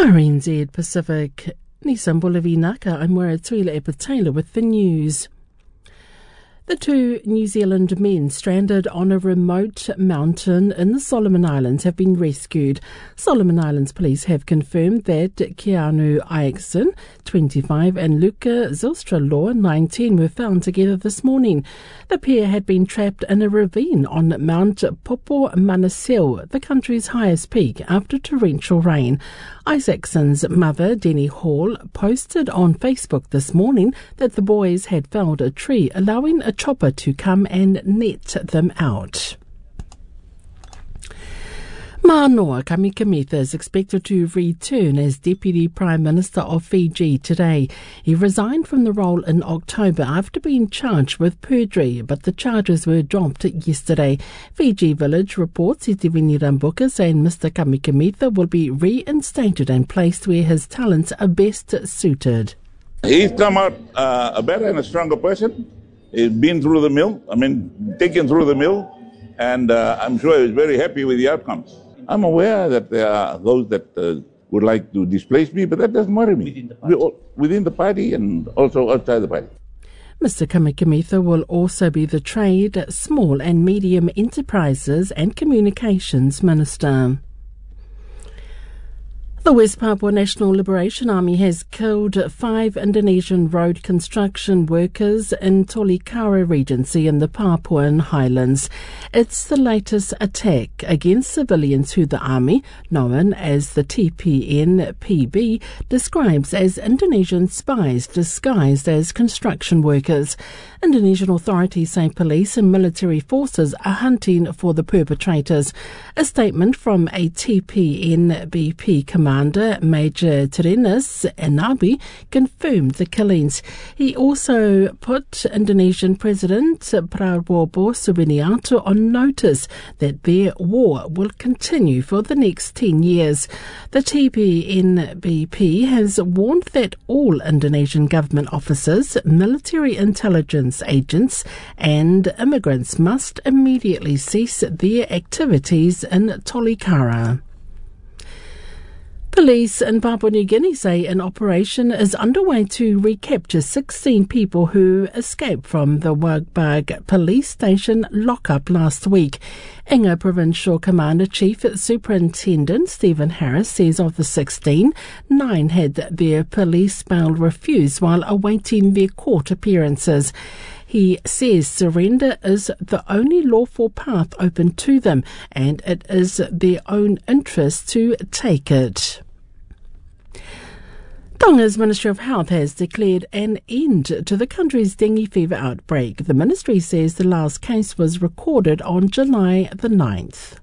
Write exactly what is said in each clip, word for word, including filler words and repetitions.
R N Z Pacific, Nisambulavi Naka, I'm Waratwila Epatela with the news. The two New Zealand men stranded on a remote mountain in the Solomon Islands have been rescued. Solomon Islands police have confirmed that Keanu Iackson, twenty-five, and Luca Zylstra-Law, nineteen, were found together this morning. The pair had been trapped in a ravine on Mount Popo Manasil, the country's highest peak, after torrential rain. Isaacson's mother, Denny Hall, posted on Facebook this morning that the boys had felled a tree, allowing a chopper to come and net them out. Manoa Kamikamica is expected to return as Deputy Prime Minister of Fiji today. He resigned from the role in October after being charged with perjury, but the charges were dropped yesterday. Fiji Village reports Itivini Rambuka saying Mister Kamikamica will be reinstated and placed where his talents are best suited. He's come out uh, a better and a stronger person. He's been through the mill, I mean, taken through the mill, and uh, I'm sure he's very happy with the outcomes. I'm aware that there are those that uh, would like to displace me, but that doesn't worry me. Within the party, all, within the party and also outside the party. Mister Kamikamica will also be the Trade, Small and Medium Enterprises and Communications Minister. The West Papua National Liberation Army has killed five Indonesian road construction workers in Tolikara Regency in the Papuan Highlands. It's the latest attack against civilians who the army, known as the T P N P B, describes as Indonesian spies disguised as construction workers. Indonesian authorities say police and military forces are hunting for the perpetrators. A statement from a T P N B P commander, Major Terenas Enabi, confirmed the killings. He also put Indonesian President Prabowo Subianto on notice that their war will continue for the next ten years. The T P N B P has warned that all Indonesian government officers, military intelligence agents and immigrants must immediately cease their activities in Tolikara. Police in Papua New Guinea say an operation is underway to recapture sixteen people who escaped from the Wagbag police station lockup last week. Inga Provincial Commander-Chief Superintendent Stephen Harris says of the sixteen, nine had their police bail refused while awaiting their court appearances. He says surrender is the only lawful path open to them, and it is their own interest to take it. Tonga's Ministry of Health has declared an end to the country's dengue fever outbreak. The ministry says the last case was recorded on July the ninth.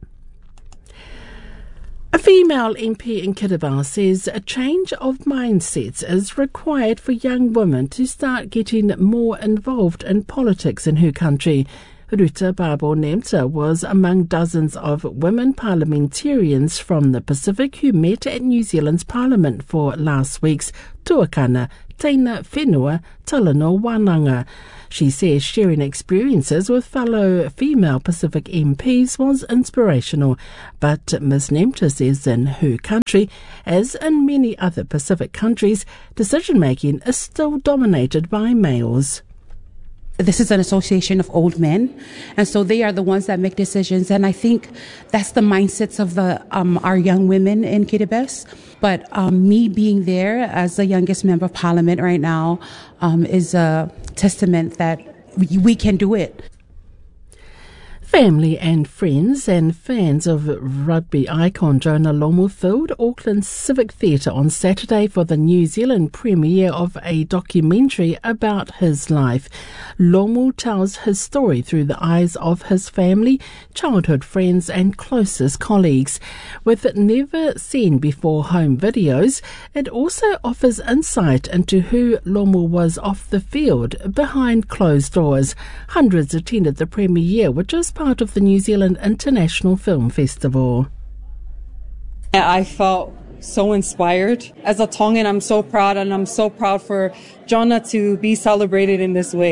A female M P in Kiribati says a change of mindsets is required for young women to start getting more involved in politics in her country. Ruta Babo Nemta was among dozens of women parliamentarians from the Pacific who met at New Zealand's Parliament for last week's Tuakana Teina Whenua Talanoa Wananga. She says sharing experiences with fellow female Pacific M Ps was inspirational, but Miz Nemta says in her country, as in many other Pacific countries, decision-making is still dominated by males. This is an association of old men, and so they are the ones that make decisions, and I think that's the mindsets of the um, our young women in Kiribati. But um, me being there as the youngest member of parliament right now um, is a testament that we, we can do it. Family and friends and fans of rugby icon Jonah Lomu filled Auckland's Civic Theatre on Saturday for the New Zealand premiere of a documentary about his life. Lomu tells his story through the eyes of his family, childhood friends and closest colleagues. With never-seen-before home videos, it also offers insight into who Lomu was off the field, behind closed doors. Hundreds attended the premiere, which is part of the New Zealand International Film Festival. I felt so inspired. As a Tongan, I'm so proud, and I'm so proud for Jonah to be celebrated in this way.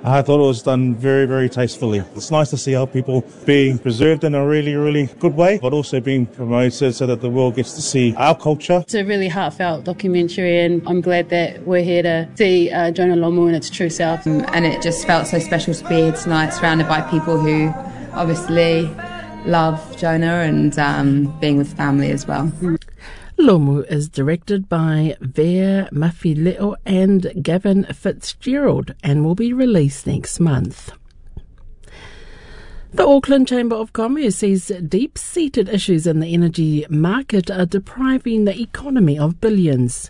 I thought it was done very, very tastefully. It's nice to see our people being preserved in a really, really good way, but also being promoted so that the world gets to see our culture. It's a really heartfelt documentary, and I'm glad that we're here to see uh, Jonah Lomu in its true self. And it just felt so special to be here tonight, surrounded by people who obviously love Jonah, and um, being with family as well. Lomu is directed by Vea Mafileo and Gavin Fitzgerald and will be released next month. The Auckland Chamber of Commerce says deep-seated issues in the energy market are depriving the economy of billions.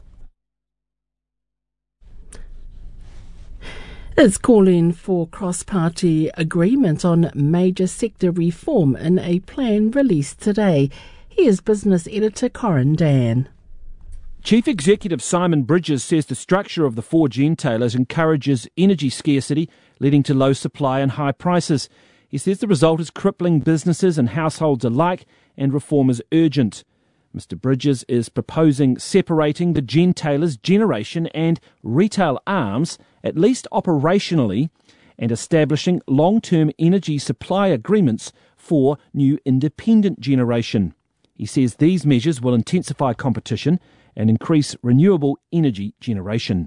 It's calling for cross-party agreement on major sector reform in a plan released today. Here's business editor Corin Dan. Chief Executive Simon Bridges says the structure of the four gentailers encourages energy scarcity, leading to low supply and high prices. He says the result is crippling businesses and households alike, and reform is urgent. Mister Bridges is proposing separating the gentailers' generation and retail arms, at least operationally, and establishing long-term energy supply agreements for new independent generation. He says these measures will intensify competition and increase renewable energy generation.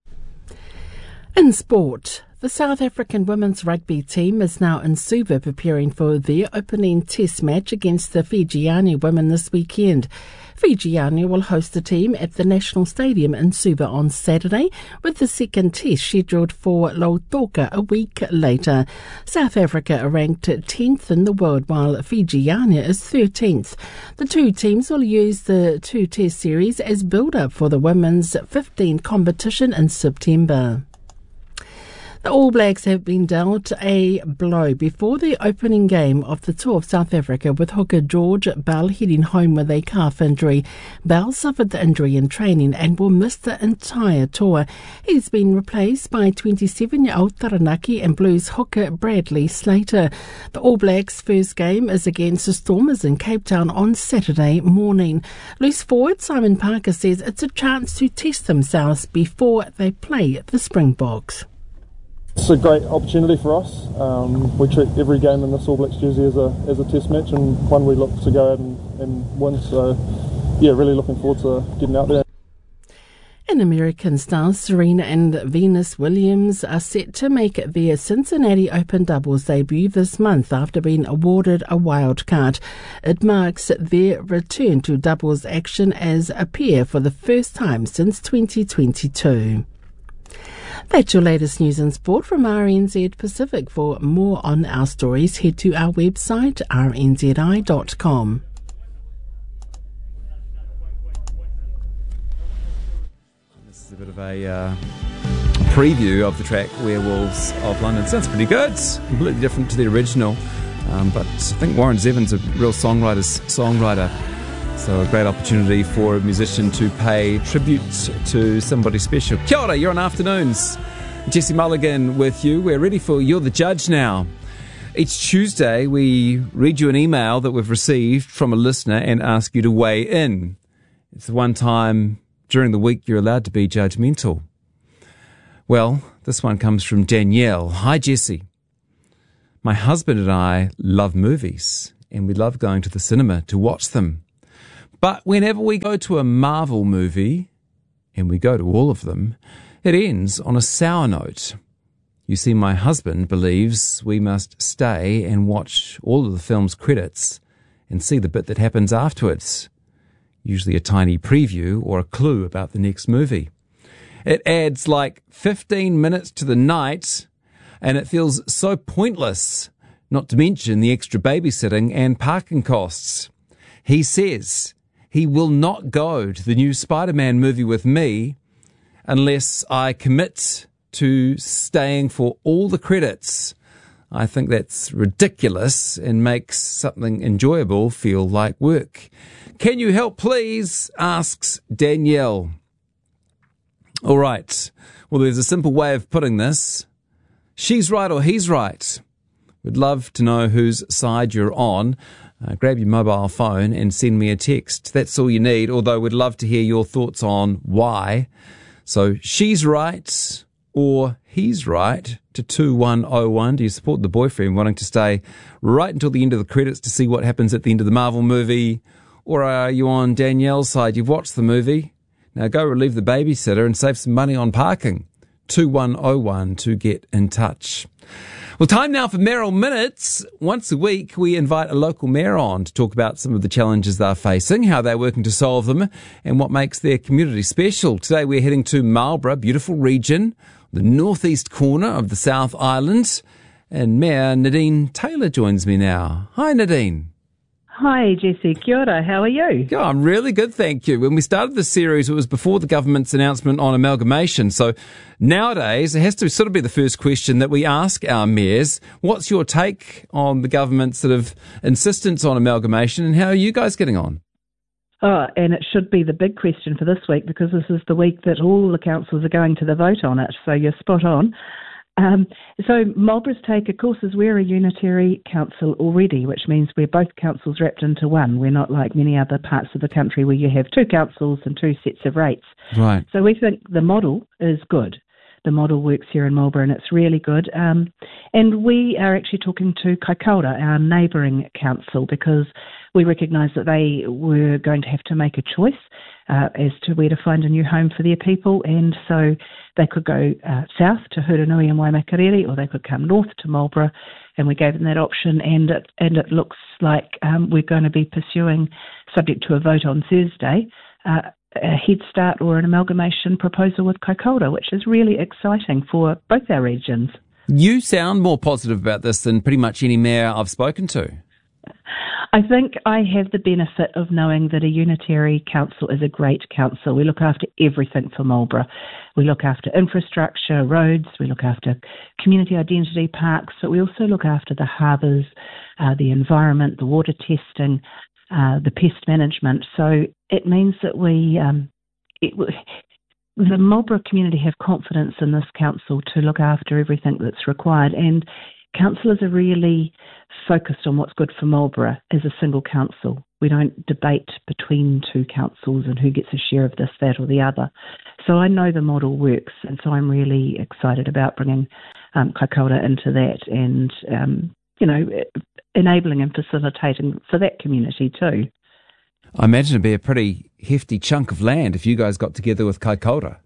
In sport, the South African women's rugby team is now in Suva preparing for their opening test match against the Fijiana women this weekend. Fijiana will host the team at the National Stadium in Suva on Saturday, with the second test scheduled for Lautoka a week later. South Africa are ranked tenth in the world, while Fijiana is thirteenth. The two teams will use the two-test series as build-up for the women's fifteen competition in September. The All Blacks have been dealt a blow before the opening game of the tour of South Africa, with hooker George Bell heading home with a calf injury. Bell suffered the injury in training and will miss the entire tour. He's been replaced by twenty-seven-year-old Taranaki and Blues hooker Bradley Slater. The All Blacks' first game is against the Stormers in Cape Town on Saturday morning. Loose forward Simon Parker says it's a chance to test themselves before they play the Springboks. It's a great opportunity for us. Um, we treat every game in this All Blacks jersey as a as a test match, and one we look to go out and, and win. So, yeah, really looking forward to getting out there. And American stars Serena and Venus Williams are set to make their Cincinnati Open doubles debut this month after being awarded a wild card. It marks their return to doubles action as a pair for the first time since twenty twenty-two. That's your latest news and sport from R N Z Pacific. For more on our stories, head to our website r n z i dot com. This is a bit of a uh, preview of the track Werewolves of London. Sounds pretty good. Completely different to the original. Um, but I think Warren Zevon's a real songwriter's songwriter. So a great opportunity for a musician to pay tribute to somebody special. Kia ora, you're on Afternoons. Jesse Mulligan with you. We're ready for You're the Judge now. Each Tuesday we read you an email that we've received from a listener and ask you to weigh in. It's the one time during the week you're allowed to be judgmental. Well, this one comes from Danielle. Hi, Jesse. My husband and I love movies, and we love going to the cinema to watch them. But whenever we go to a Marvel movie, and we go to all of them, it ends on a sour note. You see, my husband believes we must stay and watch all of the film's credits and see the bit that happens afterwards, usually a tiny preview or a clue about the next movie. It adds like fifteen minutes to the night, and it feels so pointless, not to mention the extra babysitting and parking costs. He says he will not go to the new Spider-Man movie with me unless I commit to staying for all the credits. I think that's ridiculous and makes something enjoyable feel like work. Can you help, please? Asks Danielle. All right. Well, there's a simple way of putting this. She's right or he's right. We'd love to know whose side you're on. Uh, grab your mobile phone and send me a text. That's all you need, although we'd love to hear your thoughts on why. So she's right or he's right to two one oh one. Do you support the boyfriend wanting to stay right until the end of the credits to see what happens at the end of the Marvel movie? Or are you on Danielle's side? You've watched the movie. Now go relieve the babysitter and save some money on parking. two one oh one to get in touch. Well, time now for Mayoral Minutes. Once a week, we invite a local mayor on to talk about some of the challenges they're facing, how they're working to solve them, and what makes their community special. Today, we're heading to Marlborough, beautiful region, the northeast corner of the South Island. And Mayor Nadine Taylor joins me now. Hi, Nadine. Hi, Jesse. Kia ora. How are you? Yeah, I'm really good, thank you. When we started this series, it was before the government's announcement on amalgamation. So nowadays, it has to sort of be the first question that we ask our mayors. What's your take on the government's sort of insistence on amalgamation, and how are you guys getting on? Oh, and it should be the big question for this week, because this is the week that all the councils are going to the vote on it. So you're spot on. Um, so Marlborough's take, of course, is we're a unitary council already, which means we're both councils wrapped into one. We're not like many other parts of the country where you have two councils and two sets of rates. Right. So we think the model is good. The model works here in Marlborough, and it's really good. Um, and we are actually talking to Kaikoura, our neighbouring council, because we recognise that they were going to have to make a choice uh, as to where to find a new home for their people. And so they could go uh, south to Hurunui and Waimakariri, or they could come north to Marlborough, and we gave them that option. And it, and it looks like um, we're going to be pursuing, subject to a vote on Thursday, uh, a Head Start or an amalgamation proposal with Kaikoura, which is really exciting for both our regions. You sound more positive about this than pretty much any mayor I've spoken to. I think I have the benefit of knowing that a unitary council is a great council. We look after everything for Marlborough. We look after infrastructure, roads, we look after community identity parks, but we also look after the harbours, uh, the environment, the water testing, uh, the pest management. So it means that we, um, it, the Marlborough community have confidence in this council to look after everything that's required. And councillors are really focused on what's good for Marlborough as a single council. We don't debate between two councils and who gets a share of this, that or the other. So I know the model works, and so I'm really excited about bringing um, Kaikoura into that and, um, you know, enabling and facilitating for that community too. I imagine it'd be a pretty hefty chunk of land if you guys got together with Kaikoura.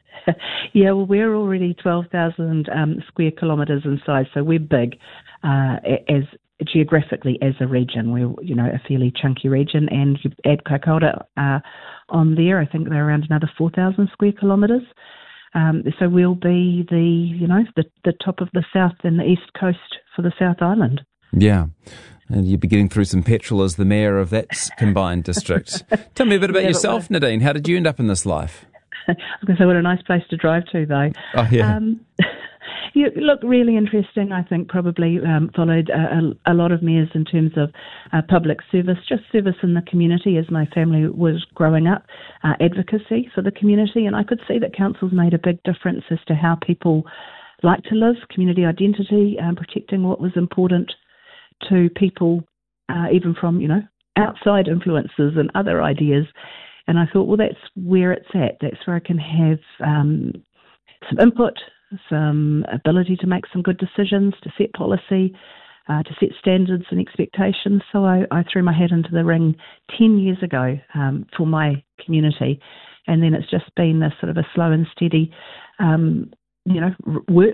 Yeah, well, we're already twelve thousand um, square kilometres in size, so we're big uh, as geographically as a region. We're, you know, a fairly chunky region, and you add Kaikoura uh, on there, I think they're around another four thousand square kilometres. Um, so we'll be the, you know, the, the top of the south and the east coast for the South Island. Yeah. And you'll be getting through some petrol as the mayor of that combined district. Tell me a bit about yeah, yourself, Nadine. How did you end up in this life? I was going to say, what a nice place to drive to, though. Oh, yeah. Um, you look, really interesting. I think probably um, followed a, a, a lot of mayors in terms of uh, public service, just service in the community as my family was growing up, uh, advocacy for the community. And I could see that councils made a big difference as to how people like to live, community identity, um, protecting what was important to people, uh, even from, you know, outside influences and other ideas. And I thought, well, that's where it's at. That's where I can have um, some input, some ability to make some good decisions, to set policy, uh, to set standards and expectations. So I, I threw my hat into the ring ten years ago um, for my community. And then it's just been this sort of a slow and steady, um, you know, work,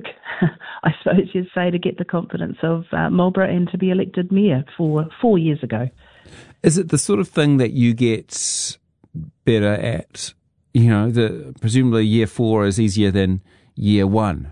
I suppose you'd say, to get the confidence of uh, Marlborough and to be elected mayor for four years ago. Is it the sort of thing that you get better at? You know, the presumably year four is easier than year one.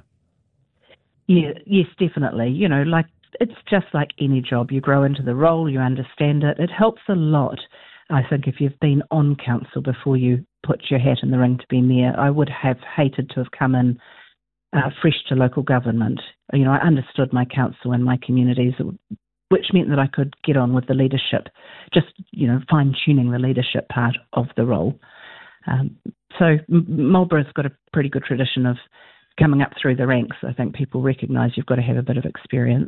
Yeah, yes, definitely. You know, like it's just like any job. You grow into the role, you understand it. It helps a lot, I think, if you've been on council before you put your hat in the ring to be mayor. I would have hated to have come in uh, fresh to local government. You know, I understood my council and my communities, which meant that I could get on with the leadership, just, you know, fine-tuning the leadership part of the role. Um, so Marlborough's got a pretty good tradition of coming up through the ranks. I think people recognise you've got to have a bit of experience.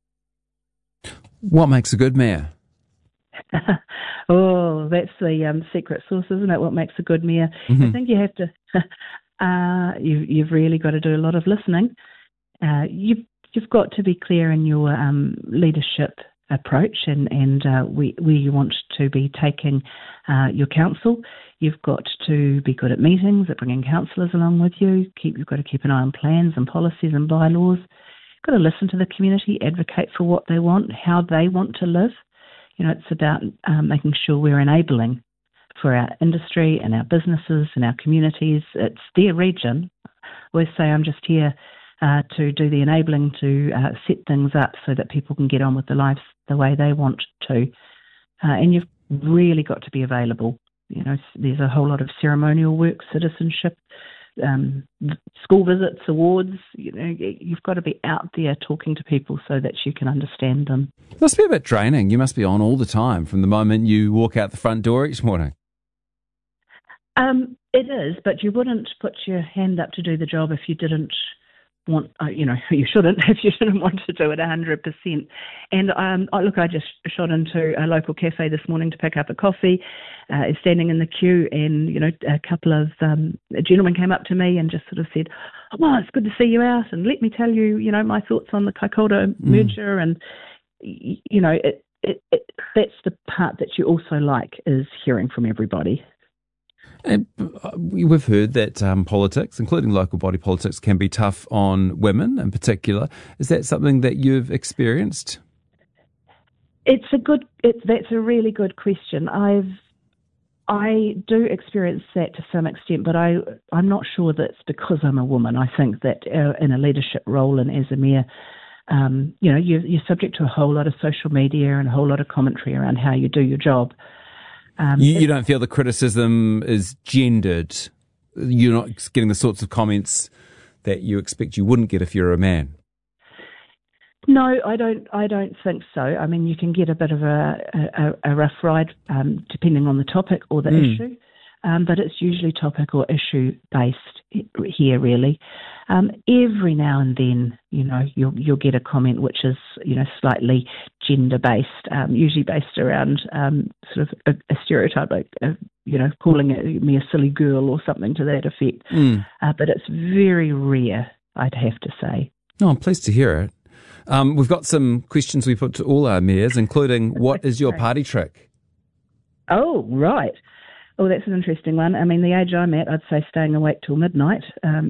What makes a good mayor? Oh, that's the um, secret sauce, isn't it? What makes a good mayor? Mm-hmm. I think you have to Uh, you, you've really got to do a lot of listening. Uh, you've, you've got to be clear in your um, leadership approach and, and uh, where, where you want to be taking uh, your council. You've got to be good at meetings, at bringing councillors along with you. Keep, you've got to keep an eye on plans and policies and bylaws. You've got to listen to the community, advocate for what they want, how they want to live. You know, it's about um, making sure we're enabling for our industry and our businesses and our communities. It's their region. I always say I'm just here uh, to do the enabling, to uh, set things up so that people can get on with their lives the way they want to. Uh, and you've really got to be available. You know, there's a whole lot of ceremonial work, citizenship, um, school visits, awards. You know, you've got to be out there talking to people so that you can understand them. It must be a bit draining. You must be on all the time from the moment you walk out the front door each morning. Um, it is, but you wouldn't put your hand up to do the job if you didn't want, uh, you know, you shouldn't if you didn't want to do it one hundred percent. And um, oh, look, I just shot into a local cafe this morning to pick up a coffee, uh, standing in the queue, and, you know, a couple of um, gentlemen came up to me and just sort of said, oh, well, it's good to see you out, and let me tell you, you know, my thoughts on the Kaikoura merger, mm. and, you know, it, it, it, that's the part that you also like, is hearing from everybody. And we've heard that um, politics, including local body politics, can be tough on women in particular. Is that something that you've experienced? It's a good. It, that's a really good question. I've I do experience that to some extent, but I I'm not sure that's because I'm a woman. I think that uh, in a leadership role and as a mayor, um, you know, you're, you're subject to a whole lot of social media and a whole lot of commentary around how you do your job. Um, you, you don't feel the criticism is gendered? You're not getting the sorts of comments that you expect you wouldn't get if you're a man? No, I don't. I don't think so. I mean, you can get a bit of a, a, a rough ride um, depending on the topic or the mm. issue, um, but it's usually topic or issue based here, really. Um, every now and then, you know, you'll you'll get a comment which is, you know, slightly gender based, um, usually based around um, sort of a, a stereotype, like uh, you know, calling it, me a silly girl or something to that effect. Mm. Uh, but it's very rare, I'd have to say. Oh, I'm pleased to hear it. Um, we've got some questions we put to all our mayors, including what is your party trick? Oh, right. Oh, that's an interesting one. I mean, the age I'm at, I'd say staying awake till midnight. Um,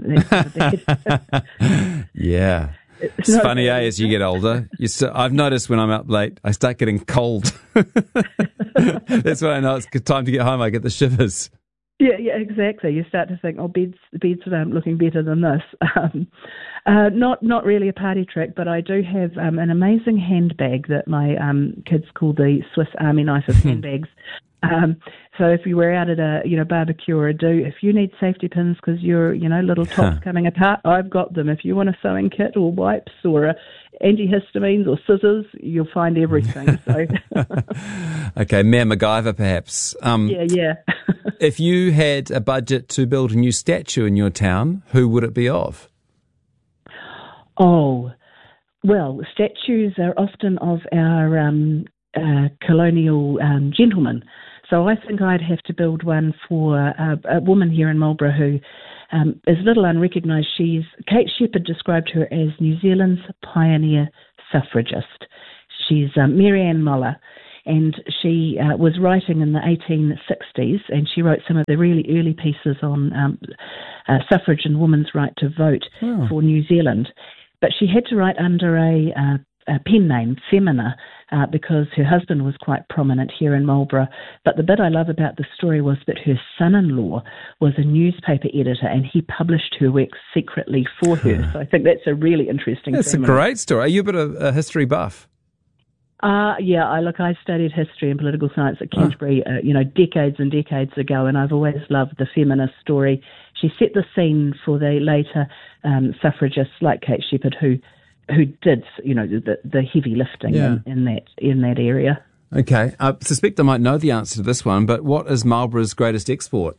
yeah. It's, it's funny, eh, as you get older. You st- I've noticed when I'm up late, I start getting cold. That's when I know it's time to get home. I get the shivers. Yeah, yeah, exactly. You start to think, oh, bed's, bed's um, looking better than this. Um, uh, not not really a party trick, but I do have um, an amazing handbag that my um, kids call the Swiss Army knife of handbags. Um, so if you were out at a, you know, barbecue or a do, if you need safety pins because your, you know, little top's coming apart, I've got them. If you want a sewing kit or wipes or a antihistamines or scissors, you'll find everything. So. Okay, Mayor MacGyver, perhaps. Um, yeah, yeah. If you had a budget to build a new statue in your town, who would it be of? Oh, well, statues are often of our um, uh, colonial um, gentlemen. So I think I'd have to build one for a, a woman here in Marlborough who um, is a little unrecognised. She's Kate Sheppard described her as New Zealand's pioneer suffragist. She's um, Mary Ann Muller, and she uh, was writing in the eighteen sixties, and she wrote some of the really early pieces on um, uh, suffrage and women's right to vote oh. for New Zealand. But she had to write under a, uh, a pen name, Femina, uh, because her husband was quite prominent here in Marlborough. But the bit I love about the story was that her son-in-law was a newspaper editor, and he published her work secretly for her. So I think that's a really interesting That's family. a great story. Are you a bit of a history buff? Uh, yeah, I look, I studied history and political science at Canterbury, oh. uh, you know, decades and decades ago, and I've always loved the feminist story. She set the scene for the later um, suffragists like Kate Sheppard, who who did, you know, the, the heavy lifting yeah. in, in that in that area. Okay, I suspect I might know the answer to this one, but what is Marlborough's greatest export?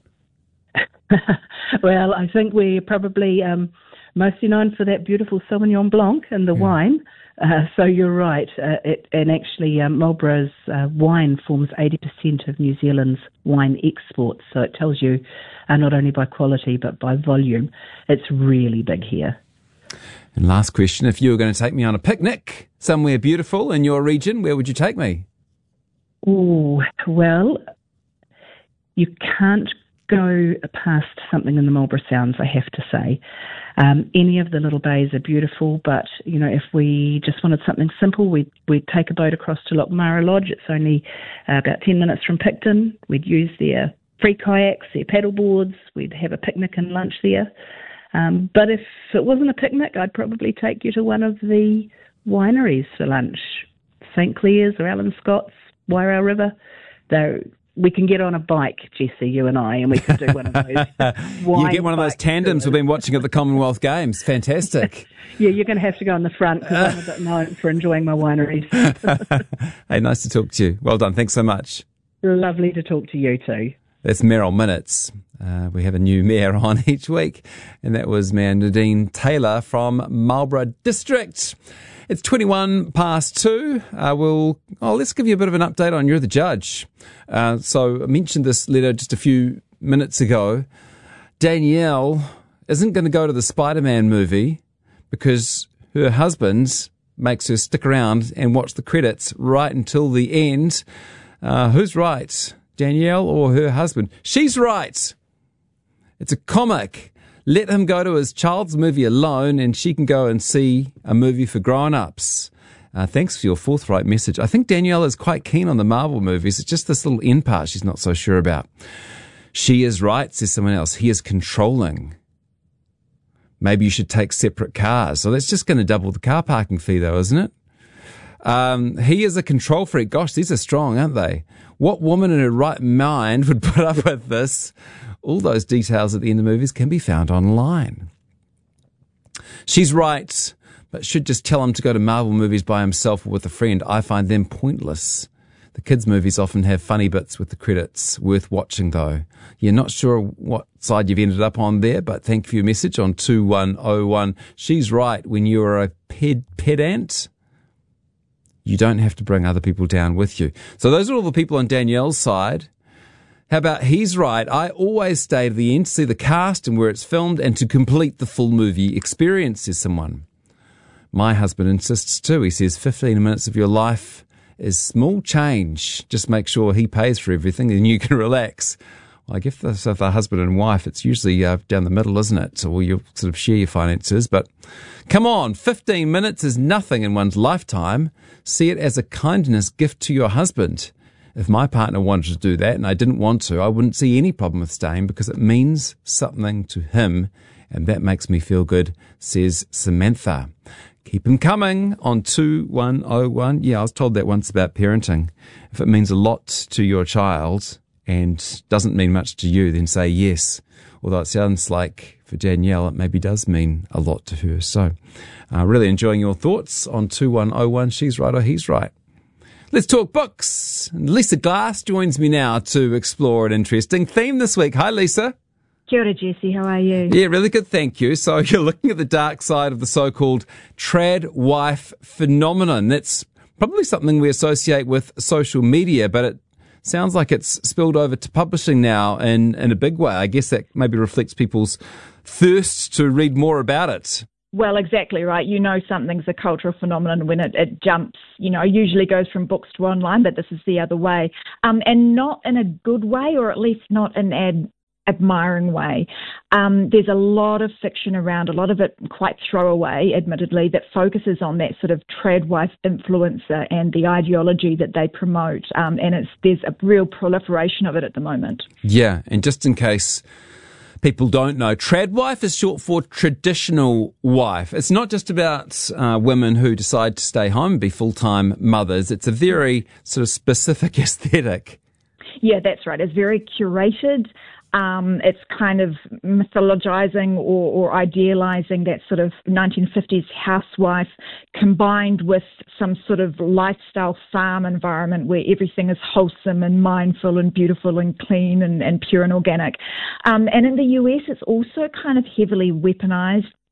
Well, I think we're probably um, mostly known for that beautiful Sauvignon Blanc and the yeah. wine. Uh, so you're right. Uh, it, and actually, um, Marlborough's uh, wine forms eighty percent of New Zealand's wine exports. So it tells you uh, not only by quality, but by volume. It's really big here. And last question, if you were going to take me on a picnic somewhere beautiful in your region, where would you take me? Oh, well, you can't go past something in the Marlborough Sounds, I have to say. Um, any of the little bays are beautiful, but, you know, if we just wanted something simple, we'd, we'd take a boat across to Lochmara Lodge. It's only uh, about ten minutes from Picton. We'd use their free kayaks, their paddle boards. We'd have a picnic and lunch there. Um, but if it wasn't a picnic, I'd probably take you to one of the wineries for lunch. Saint Clair's or Alan Scott's, Wairau River. Though we can get on a bike, Jesse, you and I, and we could do one of those. You get one of those tandems we've been watching at the Commonwealth Games. Fantastic. Yeah, you're going to have to go on the front because I'm a bit known for enjoying my wineries. Hey, nice to talk to you. Well done. Thanks so much. Lovely to talk to you too. That's Meryl Minutes. Uh, we have a new mayor on each week, and that was Mayor Nadine Taylor from Marlborough District. It's twenty-one past two. Uh, we'll, oh, let's give you a bit of an update on You're the Judge. Uh, so I mentioned this letter just a few minutes ago. Danielle isn't going to go to the Spider-Man movie because her husband makes her stick around and watch the credits right until the end. Uh, who's right, Danielle or her husband? She's right. It's a comic. Let him go to his child's movie alone and she can go and see a movie for grown-ups. Uh, thanks for your forthright message. I think Danielle is quite keen on the Marvel movies. It's just this little end part she's not so sure about. She is right, says someone else. He is controlling. Maybe you should take separate cars. So that's just going to double the car parking fee though, isn't it? Um, he is a control freak. Gosh, these are strong, aren't they? What woman in her right mind would put up with this? All those details at the end of movies can be found online. She's right, but should just tell him to go to Marvel movies by himself or with a friend. I find them pointless. The kids' movies often have funny bits with the credits. Worth watching, though. You're not sure what side you've ended up on there, but thank you for your message on two one oh one. She's right. When you are a ped- pedant, you don't have to bring other people down with you. So those are all the people on Danielle's side. How about he's right? I always stay to the end to see the cast and where it's filmed and to complete the full movie experience, says someone. My husband insists too. He says fifteen minutes of your life is small change. Just make sure he pays for everything and you can relax. Well, I guess if they're husband and wife, it's usually uh, down the middle, isn't it? Or you sort of share your finances. But come on, fifteen minutes is nothing in one's lifetime. See it as a kindness gift to your husband. If my partner wanted to do that and I didn't want to, I wouldn't see any problem with staying because it means something to him and that makes me feel good, says Samantha. Keep them coming on two one oh one. Yeah, I was told that once about parenting. If it means a lot to your child and doesn't mean much to you, then say yes. Although it sounds like for Danielle, it maybe does mean a lot to her. So uh, really enjoying your thoughts on two one oh one. She's right or he's right. Let's talk books. Lisa Glass joins me now to explore an interesting theme this week. Hi, Lisa. Kia ora, Jesse. How are you? Yeah, really good, thank you. So you're looking at the dark side of the so-called trad wife phenomenon. That's probably something we associate with social media, but it sounds like it's spilled over to publishing now in, in a big way. I guess that maybe reflects people's thirst to read more about it. Well, exactly right. You know something's a cultural phenomenon when it, it jumps, you know, usually goes from books to online, but this is the other way. Um, and not in a good way, or at least not in an admiring way. Um, there's a lot of fiction around, a lot of it quite throwaway, admittedly, that focuses on that sort of trad wife influencer and the ideology that they promote. Um, and it's there's a real proliferation of it at the moment. Yeah, and just in case people don't know, trad wife is short for traditional wife. It's not just about uh, women who decide to stay home and be full-time mothers. It's a very sort of specific aesthetic. Yeah, that's right. It's very curated. Um, it's kind of mythologizing or, or idealizing that sort of nineteen fifties housewife combined with some sort of lifestyle farm environment where everything is wholesome and mindful and beautiful and clean and, and pure and organic. Um, and in the U S, it's also kind of heavily weaponized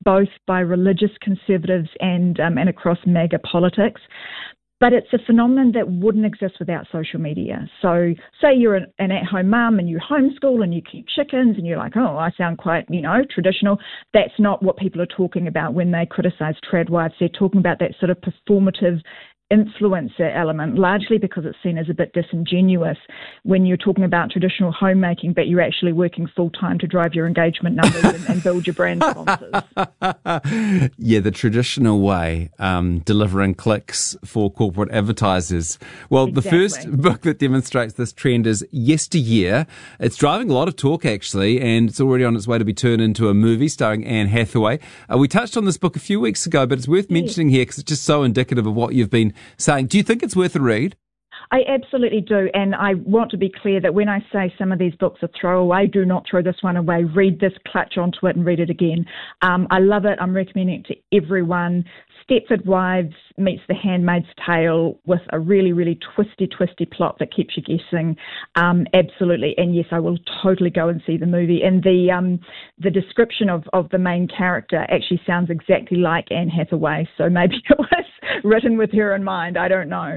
both by religious conservatives and um, and across MAGA politics. But it's a phenomenon that wouldn't exist without social media. So say you're an, an at-home mum and you homeschool and you keep chickens and you're like, oh, I sound quite, you know, traditional. That's not what people are talking about when they criticise trad wives. They're talking about that sort of performative influencer element, largely because it's seen as a bit disingenuous when you're talking about traditional homemaking, but you're actually working full-time to drive your engagement numbers and, and build your brand sponsors. Yeah, the traditional way, um, delivering clicks for corporate advertisers. Well, exactly. The first book that demonstrates this trend is Yesteryear. It's driving a lot of talk, actually, and it's already on its way to be turned into a movie starring Anne Hathaway. Uh, we touched on this book a few weeks ago, but it's worth yeah. mentioning here because it's just so indicative of what you've been saying. Do you think it's worth a read? I absolutely do, and I want to be clear that when I say some of these books are throwaway, do not throw this one away. Read this, clutch onto it and read it again. Um, I love it. I'm recommending it to everyone. Stepford Wives meets The Handmaid's Tale with a really, really twisty, twisty plot that keeps you guessing. Um, absolutely. And yes, I will totally go and see the movie. And the um, the description of, of the main character actually sounds exactly like Anne Hathaway. So maybe it was written with her in mind. I don't know.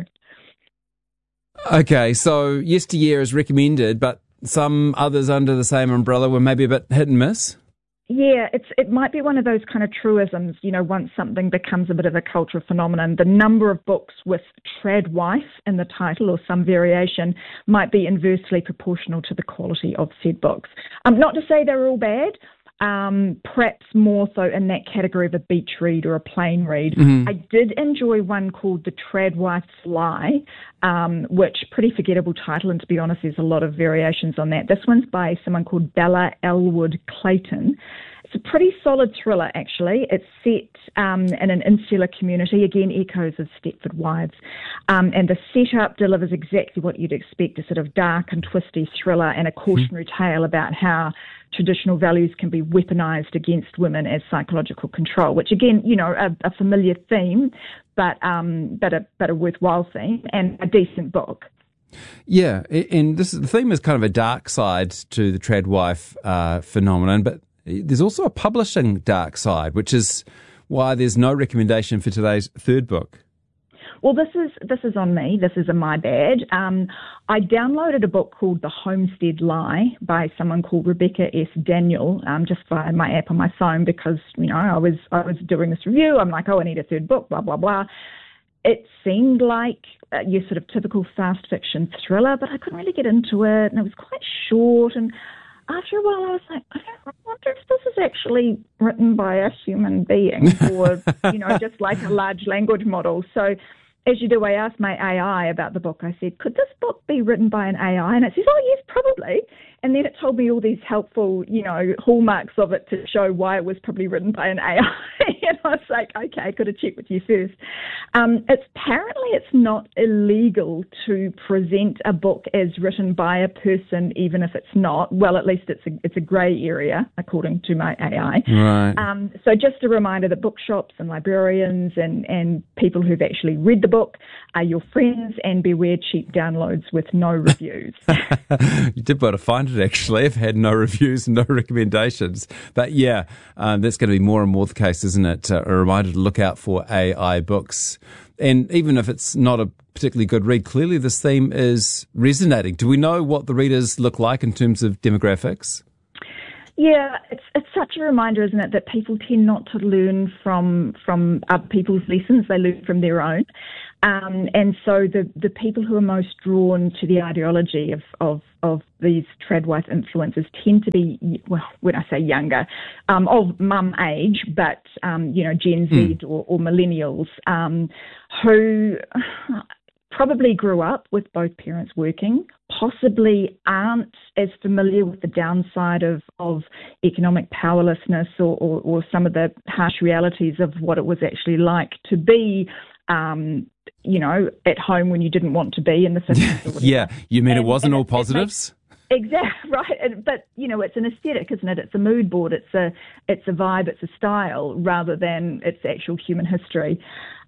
Okay, so Yesteryear is recommended, but some others under the same umbrella were maybe a bit hit and miss? Yeah, it's it might be one of those kind of truisms, you know, once something becomes a bit of a cultural phenomenon, the number of books with trad wife in the title or some variation might be inversely proportional to the quality of said books. Um, not to say they're all bad, um, perhaps more so in that category of a beach read or a plain read. Mm-hmm. I did enjoy one called The Trad Wife's Lie, um, which pretty forgettable title, and to be honest, there's a lot of variations on that. This one's by someone called Bella Elwood Clayton. It's a pretty solid thriller, actually. It's set um, in an insular community, again, echoes of Stepford Wives. Um, and the setup delivers exactly what you'd expect, a sort of dark and twisty thriller and a cautionary mm. tale about how traditional values can be weaponized against women as psychological control, which, again, you know, a, a familiar theme, but, um, but, a, but a worthwhile theme and a decent book. Yeah, and this the theme is kind of a dark side to the trad wife uh, phenomenon, but there's also a publishing dark side, which is why there's no recommendation for today's third book. Well, this is this is on me. This is a my bad. Um, I downloaded a book called The Homestead Lie by someone called Rebecca S. Daniel, um, just via my app on my phone because, you know, I was I was doing this review. I'm like, oh, I need a third book, blah, blah, blah. It seemed like uh, your sort of typical fast fiction thriller, but I couldn't really get into it, and it was quite short. And after a while, I was like, I wonder if this is actually written by a human being or, you know, just like a large language model. So as you do, I asked my A I about the book. I said, could this book be written by an A I? And it says, oh, yes, probably. And then it told me all these helpful, you know, hallmarks of it to show why it was probably written by an A I. And I was like, okay, I could have checked with you first. Um, it's apparently it's not illegal to present a book as written by a person, even if it's not. Well, at least it's a, it's a grey area, according to my A I. Right. Um, so just a reminder that bookshops and librarians and, and people who've actually read the book are your friends, and beware cheap downloads with no reviews. You did better find it, actually. I've had no reviews and no recommendations. But yeah, um, that's going to be more and more the case, isn't it? Uh, a reminder to look out for A I books. And even if it's not a particularly good read, clearly this theme is resonating. Do we know what the readers look like in terms of demographics? Yeah, it's it's such a reminder, isn't it, that people tend not to learn from from other people's lessons; they learn from their own. Um, and so the the people who are most drawn to the ideology of of, of these trad wife influencers tend to be, well, when I say younger, um, of mum age, but um, you know, Gen Z mm. or, or millennials, um, who probably grew up with both parents working, possibly aren't as familiar with the downside of, of economic powerlessness or, or, or some of the harsh realities of what it was actually like to be, um, you know, at home when you didn't want to be in the fifties. Yeah, you mean and, it wasn't all it, positives? It makes, exactly, right. But, you know, it's an aesthetic, isn't it? It's a mood board, it's a, it's a vibe, it's a style, rather than its actual human history.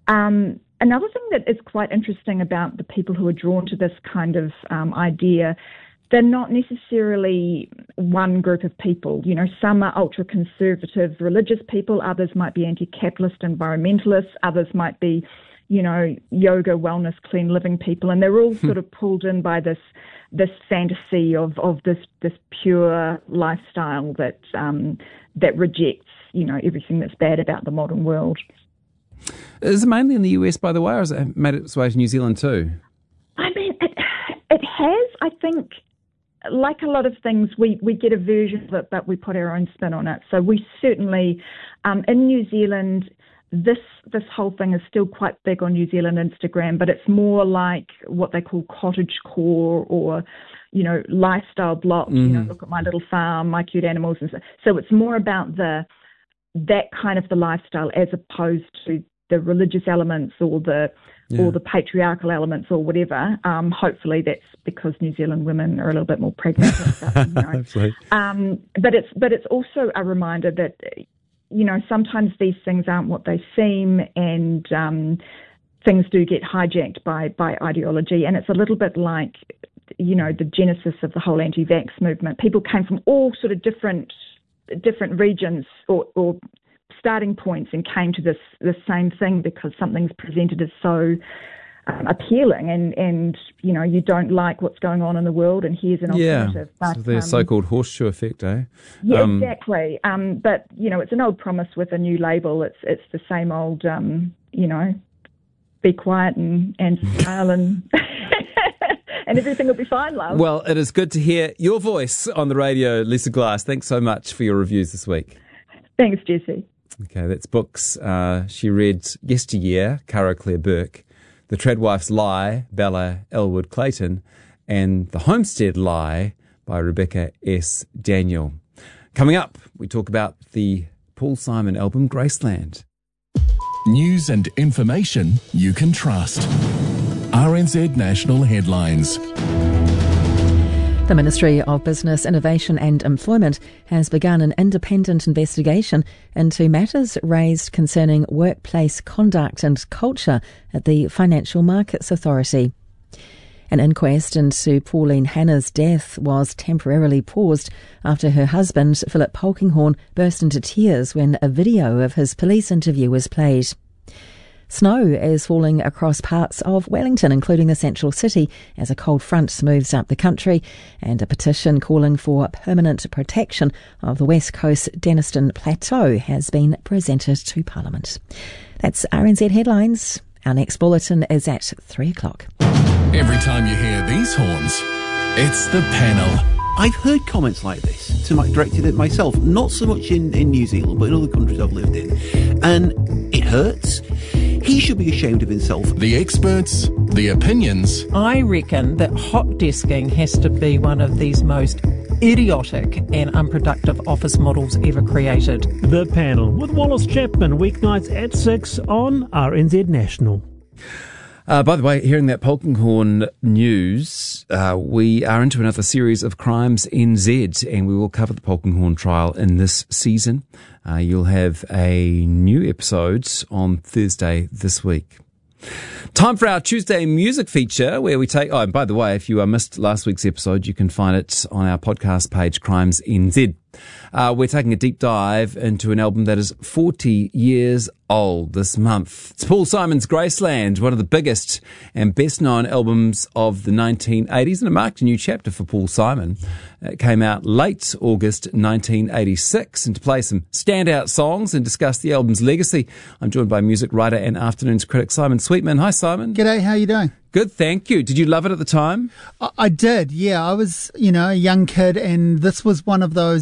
Um, Another thing that is quite interesting about the people who are drawn to this kind of um, idea they're not necessarily one group of people. You know, some are ultra-conservative religious people, others might be anti-capitalist environmentalists, others might be, you know, yoga, wellness, clean living people, and they're all sort of pulled in by this this fantasy of, of this this pure lifestyle that um, that rejects, you know, everything that's bad about the modern world. Is it mainly in the U S, by the way, or has it made its way to New Zealand too? I mean, it, it has. I think, like a lot of things, we, we get a version of it, but we put our own spin on it. So we certainly, um, in New Zealand, this this whole thing is still quite big on New Zealand Instagram, but it's more like what they call cottagecore or, you know, lifestyle blogs. Mm. You know, look at my little farm, my cute animals, and so. So it's more about the that kind of the lifestyle as opposed to the religious elements or the yeah. or the patriarchal elements or whatever. Um, hopefully that's because New Zealand women are a little bit more pragmatic. Stuff, you know. um, but it's but it's also a reminder that, you know, sometimes these things aren't what they seem, and um, things do get hijacked by, by ideology. And it's a little bit like, you know, the genesis of the whole anti-vax movement. People came from all sort of different different regions or, or starting points and came to this, this same thing because something's presented as so um, appealing, and, and, you know, you don't like what's going on in the world, and here's an alternative. Yeah, but, so the um, so-called horseshoe effect, eh? Yeah, um, exactly. Um, but, you know, it's an old promise with a new label. It's it's the same old, um, you know, be quiet and, and smile and... and everything will be fine, love. Well, it is good to hear your voice on the radio, Lisa Glass. Thanks so much for your reviews this week. Thanks, Jesse. Okay, that's books uh, she read yesteryear, Cara Claire Burke, The Tradwife's Lie, Bella Elwood Clayton, and The Homestead Lie by Rebecca S. Daniel. Coming up, we talk about the Paul Simon album, Graceland. News and information you can trust. R N Z National Headlines. The Ministry of Business, Innovation and Employment has begun an independent investigation into matters raised concerning workplace conduct and culture at the Financial Markets Authority. An inquest into Pauline Hanna's death was temporarily paused after her husband, Philip Polkinghorne, burst into tears when a video of his police interview was played. Snow is falling across parts of Wellington, including the central city, as a cold front moves up the country, and a petition calling for permanent protection of the West Coast Denniston Plateau has been presented to Parliament. That's R N Z Headlines. Our next bulletin is at three o'clock. Every time you hear these horns, it's the panel. I've heard comments like this, to my, directed at myself, not so much in, in New Zealand, but in other countries I've lived in. And it hurts. He should be ashamed of himself. The experts, the opinions. I reckon that hot desking has to be one of these most idiotic and unproductive office models ever created. The Panel with Wallace Chapman, weeknights at six on R N Z National. Uh, by the way, hearing that Polkinghorne news, uh, we are into another series of Crimes N Z, and we will cover the Polkinghorne trial in this season. Uh, you'll have a new episode on Thursday this week. Time for our Tuesday music feature, where we take... Oh, and by the way, if you uh, missed last week's episode, you can find it on our podcast page, Crimes N Z. Uh, we're taking a deep dive into an album that is forty years old this month. It's Paul Simon's Graceland, one of the biggest and best-known albums of the nineteen eighties, and it marked a new chapter for Paul Simon. It came out late August nineteen eighty-six, and to play some standout songs and discuss the album's legacy, I'm joined by music writer and Afternoons critic Simon Sweetman. Hi, Simon. G'day, how are you doing? Good, thank you. Did you love it at the time? I, I did, yeah. I was, you know, a young kid, and this was one of those